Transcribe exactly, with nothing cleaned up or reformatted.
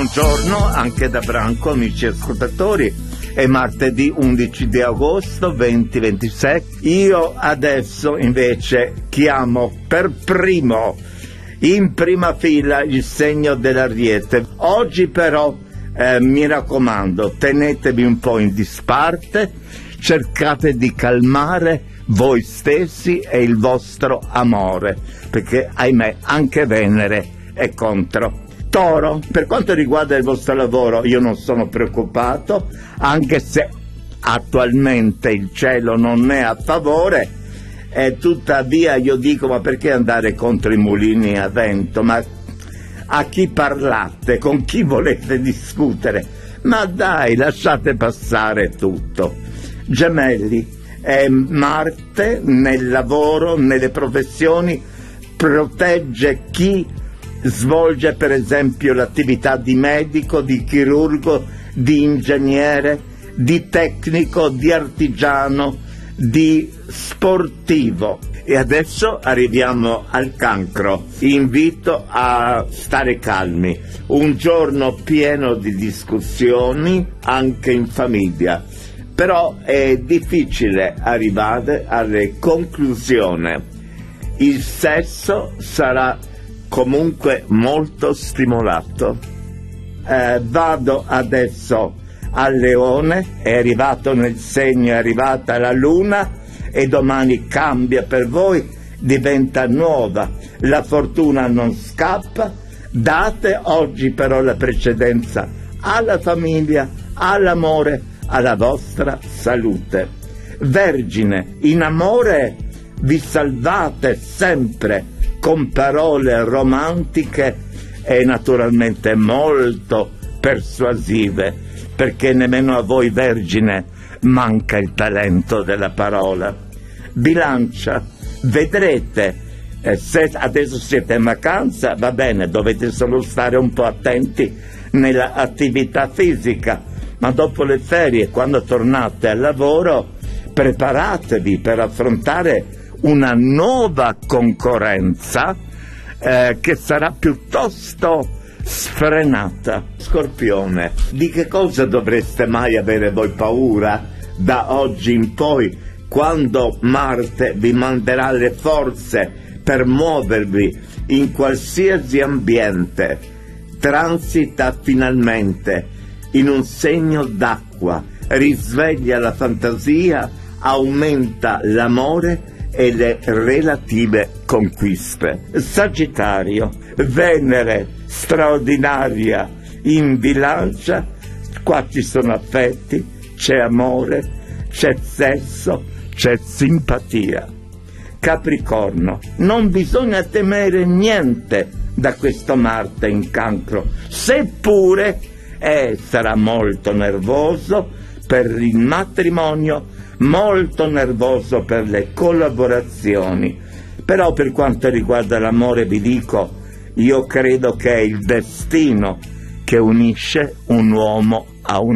Buongiorno anche da Branco, amici ascoltatori. È martedì undici di agosto duemilaventisei. Io adesso invece chiamo per primo, in prima fila, il segno dell'Ariete. Oggi però eh, mi raccomando, tenetevi un po' in disparte, cercate di calmare voi stessi e il vostro amore, perché ahimè anche Venere è contro. Toro, per quanto riguarda il vostro lavoro io non sono preoccupato, anche se attualmente il cielo non è a favore, e tuttavia io dico: ma perché andare contro i mulini a vento? Ma a chi parlate? Con chi volete discutere? Ma dai, lasciate passare tutto. Gemelli, è Marte nel lavoro, nelle professioni, protegge chi svolge per esempio l'attività di medico, di chirurgo, di ingegnere, di tecnico, di artigiano, di sportivo. E adesso arriviamo al Cancro. Invito a stare calmi. Un giorno pieno di discussioni anche in famiglia, però è difficile arrivare alle conclusioni. Il sesso sarà comunque molto stimolato. Eh, vado adesso al Leone, è arrivato nel segno, è arrivata la Luna e domani cambia per voi, diventa nuova, la fortuna non scappa. Date oggi però la precedenza alla famiglia, all'amore, alla vostra salute. Vergine, in amore vi salvate sempre con parole romantiche e naturalmente molto persuasive, perché nemmeno a voi, Vergine, manca il talento della parola. Bilancia, vedrete, eh, se adesso siete in vacanza, va bene, dovete solo stare un po' attenti nell'attività fisica, ma dopo le ferie, quando tornate al lavoro, preparatevi per affrontare una nuova concorrenza eh, che sarà piuttosto sfrenata. Scorpione, di che cosa dovreste mai avere voi paura da oggi in poi, quando Marte vi manderà le forze per muovervi in qualsiasi ambiente? Transita finalmente in un segno d'acqua, risveglia la fantasia, aumenta l'amore e le relative conquiste. Sagittario, Venere straordinaria in Bilancia, qua ci sono affetti, c'è amore, c'è sesso, c'è simpatia. Capricorno, non bisogna temere niente da questo Marte in Cancro, seppure eh, sarà molto nervoso per il matrimonio, molto nervoso per le collaborazioni. Però per quanto riguarda l'amore vi dico, io credo che è il destino che unisce un uomo a un